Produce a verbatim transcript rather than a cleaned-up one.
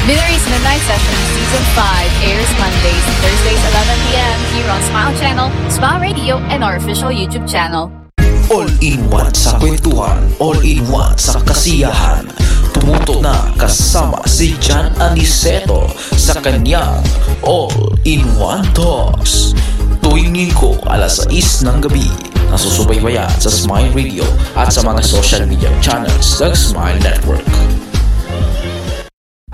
Minery's Midnight Session Season five airs Mondays and Thursdays eleven p.m. here on Smile Channel, Smile Radio, and our official YouTube channel. All-in-one sa kwentuhan, all-in-one sa kasiyahan. Tumuto na kasama si Jan Aniceto sa kanyang All-in-One Talks. Tuwing Linggo, alas sais ng gabi. Nasusubaybayan sa Smile Radio at sa mga social media channels ng Smile Network.